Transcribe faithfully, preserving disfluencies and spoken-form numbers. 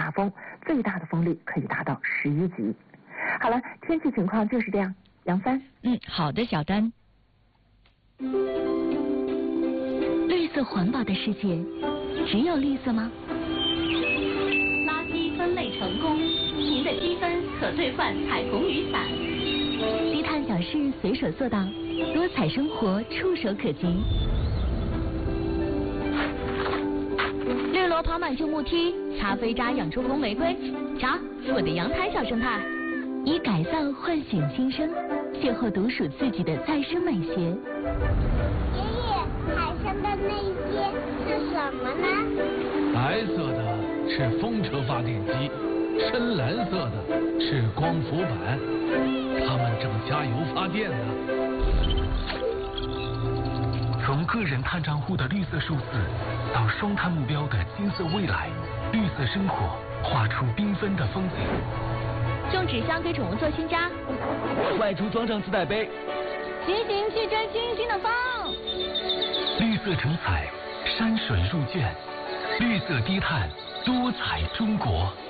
大风，最大的风力可以达到十一级。好了，天气情况就是这样。杨帆， 嗯，好的，小丹。绿色环保的世界，只有绿色吗？ 垃圾分类成功，您的积分可兑换彩虹雨伞。 低碳小事随手做到，多彩生活触手可及。绿萝跑满旧木梯，擦飞渣养出红玫瑰。瞧，我的阳台小生态。以改造唤醒新生，邂逅独属自己的再生美学。 爷爷，海上的那些是什么呢？ 白色的是风车发电机，深蓝色的是光伏板，它们正加油发电呢。 从个人碳账户的绿色数字，到双碳目标的金色未来，绿色生活画出缤纷的风景。 种纸箱给宠物做新家， 外出装上自带杯， 骑行去追星星的风。 绿色成彩，山水入卷，绿色低碳，多彩中国。